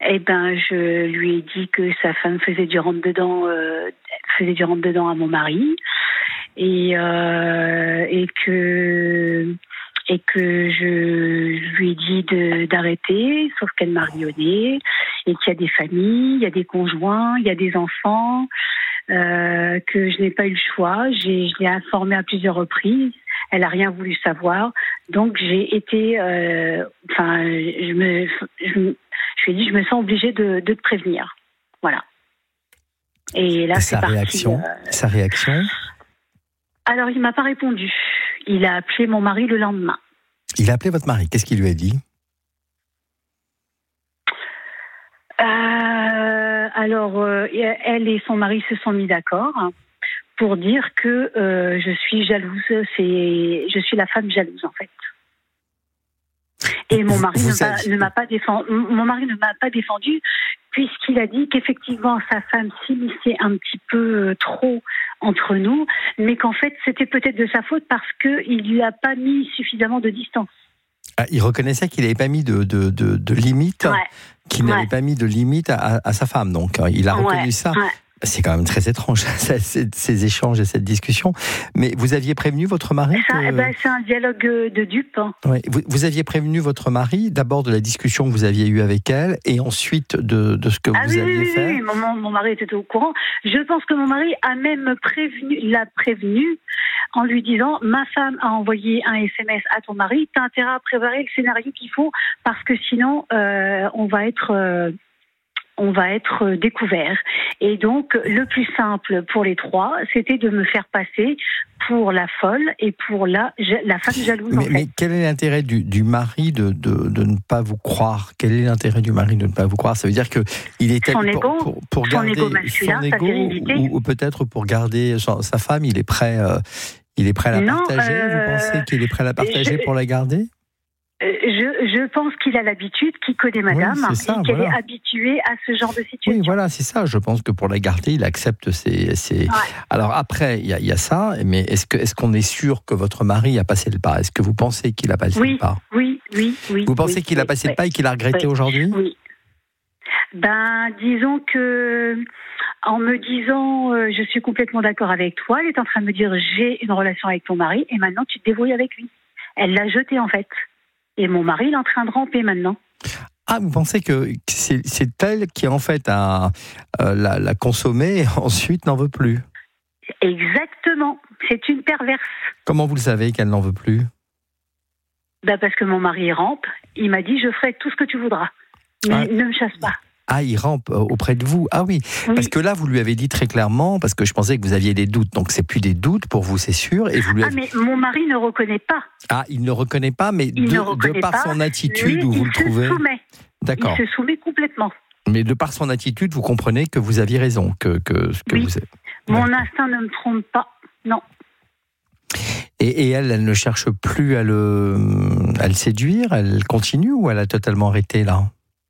Eh ben, je lui ai dit que sa femme faisait du rentre-dedans, à mon mari, et que je lui ai dit d'arrêter, sauf qu'elle m'a rionné, et qu'il y a des familles, il y a des conjoints, il y a des enfants, que je n'ai pas eu le choix. Je l'ai informée à plusieurs reprises. Elle n'a rien voulu savoir. Donc j'ai été, je lui ai dit, je me sens obligée de te prévenir. Voilà. Et là, c'est parti. Sa réaction. Alors, il m'a pas répondu. Il a appelé mon mari le lendemain. Il a appelé votre mari. Qu'est-ce qu'il lui a dit ? Elle et son mari se sont mis d'accord pour dire que je suis jalouse. Je suis la femme jalouse, en fait. Et mon mari ne m'a pas défendu puisqu'il a dit qu'effectivement sa femme s'immisçait un petit peu trop entre nous, mais qu'en fait c'était peut-être de sa faute parce qu'il lui a pas mis suffisamment de distance. Ah, il reconnaissait qu'il n'avait pas mis de limite, qu'il n'avait pas mis de limite à sa femme, donc il a reconnu ça. Ouais. C'est quand même très étrange, ces échanges et cette discussion. Mais vous aviez prévenu votre mari c'est un dialogue de dupes. Hein. Oui, vous aviez prévenu votre mari d'abord de la discussion que vous aviez eue avec elle et ensuite de ce que vous aviez fait. Oui, mon mari était au courant. Je pense que mon mari a même l'a prévenu en lui disant « Ma femme a envoyé un SMS à ton mari, tu as intérêt à préparer le scénario qu'il faut parce que sinon on va être découvert. » Et donc, le plus simple pour les trois, c'était de me faire passer pour la folle et pour la femme jalouse. Mais quel est l'intérêt du mari de ne pas vous croire ? Quel est l'intérêt du mari de ne pas vous croire ? Ça veut dire qu'il était pour garder son ego masculin, son ego, ou peut-être pour garder sa femme, il est prêt à la partager. Vous pensez qu'il est prêt à la partager pour la garder ? Je pense qu'il a l'habitude, qu'il connaît madame, et qu'elle est habituée à ce genre de situation. Oui, voilà, c'est ça. Je pense que pour la garder, il accepte ses... Ouais. Alors après, il y a ça, mais est-ce qu'on est sûr que votre mari a passé le pas ? Est-ce que vous pensez qu'il a passé le pas ? Oui. Vous pensez qu'il a passé le pas et qu'il a regretté aujourd'hui ? Oui. Disons que, en me disant je suis complètement d'accord avec toi, elle est en train de me dire j'ai une relation avec ton mari et maintenant tu te débrouilles avec lui. Elle l'a jeté en fait. Et mon mari, il est en train de ramper maintenant. Ah, vous pensez que c'est elle qui, en fait, a l'a consommée et ensuite n'en veut plus ? Exactement. C'est une perverse. Comment vous le savez qu'elle n'en veut plus ? Parce que mon mari rampe. Il m'a dit, je ferai tout ce que tu voudras. Mais ne me chasse pas. Ah, il rampe auprès de vous. Ah oui, parce que là, vous lui avez dit très clairement, parce que je pensais que vous aviez des doutes, donc c'est plus des doutes pour vous, c'est sûr. Et vous lui avez... mais mon mari ne reconnaît pas. Ah, il ne reconnaît pas, mais de par son attitude, lui, où vous le trouvez... Soumet. D'accord. Il se soumet complètement. Mais de par son attitude, vous comprenez que vous aviez raison, que vous êtes... Mon instinct ne me trompe pas, non. Et elle ne cherche plus à le séduire, elle continue ou elle a totalement arrêté, là ?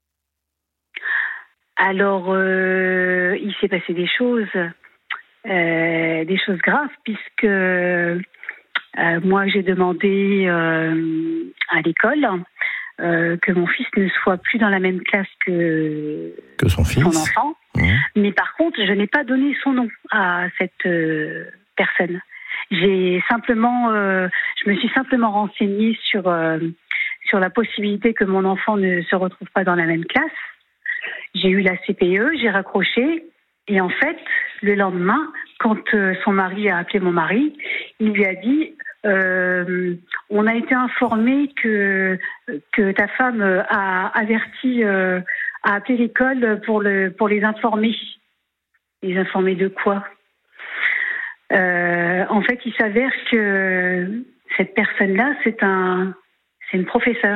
Alors, il s'est passé des choses graves, puisque moi j'ai demandé à l'école que mon fils ne soit plus dans la même classe que son fils, son enfant. Mmh. Mais par contre, je n'ai pas donné son nom à cette personne. Je me suis simplement renseignée sur la possibilité que mon enfant ne se retrouve pas dans la même classe. J'ai eu la CPE, j'ai raccroché, et en fait, le lendemain, quand son mari a appelé mon mari, il lui a dit on a été informé que ta femme a averti, a appelé l'école pour les informer. Les informer de quoi ? En fait, il s'avère que cette personne-là, c'est une professeure.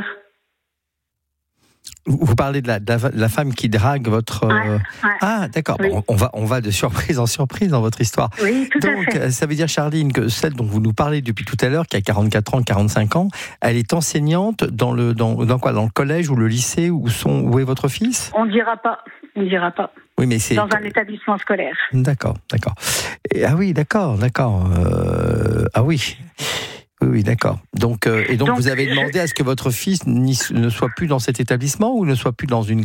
Vous parlez de la femme qui drague votre... Ouais. Ah, d'accord. Oui. On va de surprise en surprise dans votre histoire. Oui, tout à fait. Donc, ça veut dire, Charline, que celle dont vous nous parlez depuis tout à l'heure, qui a 44 ans, 45 ans, elle est enseignante dans le collège ou le lycée où est votre fils ? On ne dira pas. Oui, mais c'est... Dans un établissement scolaire. D'accord. Ah oui, d'accord. Ah oui. Oui, d'accord. Donc vous avez demandé à ce que votre fils ne soit plus dans cet établissement ou ne soit plus dans une